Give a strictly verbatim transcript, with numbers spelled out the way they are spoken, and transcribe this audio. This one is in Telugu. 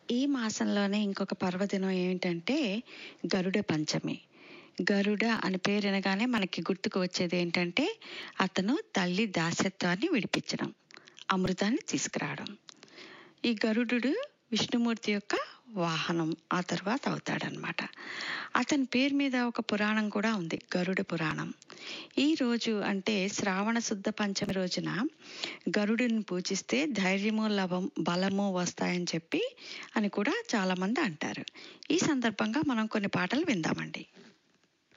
ఈ మాసంలోనే ఇంకొక పర్వదినం ఏంటంటే గరుడ పంచమి. గరుడ అని పేరు వినగానే మనకి గుర్తుకు వచ్చేది ఏంటంటే అతను తల్లి దాస్యత్వాన్ని విడిపించడం, అమృతాన్ని తీసుకురావడం. ఈ గరుడు విష్ణుమూర్తి యొక్క వాహనం ఆ తర్వాత అవుతాడనమాట. అతని పేరు మీద ఒక పురాణం కూడా ఉంది, గరుడ పురాణం. ఈ రోజు అంటే శ్రావణ శుద్ధ పంచమి రోజున గరుడుని పూజిస్తే ధైర్యము లవం బలము వస్తాయని చెప్పి అని కూడా చాలామంది అంటారు. ఈ సందర్భంగా మనం కొన్ని పాటలు విందామండి.